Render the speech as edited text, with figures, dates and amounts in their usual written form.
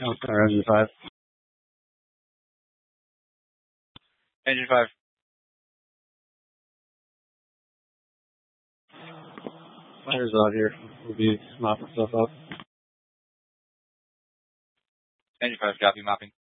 Oh, sorry, engine 5. Engine 5. Fire's out here. We'll be mopping stuff up. Engine 5, copy, mopping.